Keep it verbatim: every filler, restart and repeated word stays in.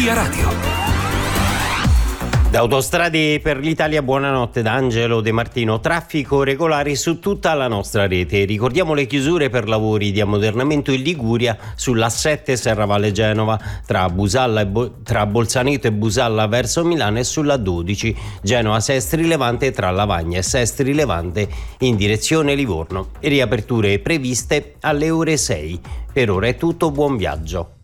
Via Radio. Da Autostrade per l'Italia, buonanotte da Angelo De Martino. Traffico regolare su tutta la nostra rete. Ricordiamo le chiusure per lavori di ammodernamento in Liguria sull'A sette Serravalle Genova, tra, Busalla e Bo- tra Bolzaneto e Busalla verso Milano, e sulla dodici Genova Sestri Levante tra Lavagna e Sestri Levante in direzione Livorno. Riaperture previste alle ore sei. Per ora è tutto, buon viaggio.